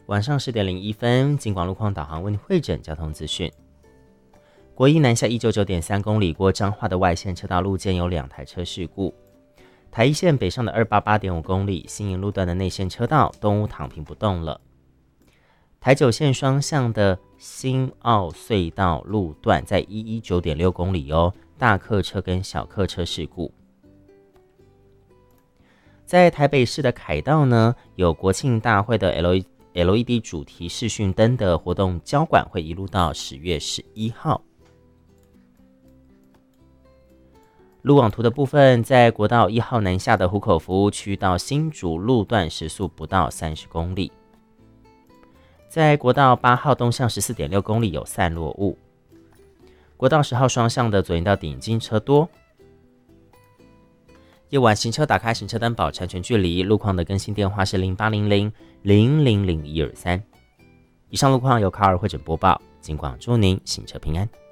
晚上10点01分，警广路况导航为你汇整交通资讯。国一南下199.3公里过彰化的外线车道路肩有2台车事故。台一线北上的288.5公里新营路段的内线车道东屋躺平不动了。台九线双向的新澳隧道路段在119.6公里大客车跟小客车事故。在台北市的凯道呢，有国庆大会的 LED 主题视讯灯的活动交管会一路到10月11号。路网图的部分，在国道1号南下的湖口服务区到新竹路段时速不到30公里。在国道8号东向14.6公里有散落雾。国道10号双向的左营到顶金车多。夜晚行车打开行车灯保持安全距离，路况的更新电话是0800-000-123。以上路况由卡尔汇整播报，警广祝您行车平安。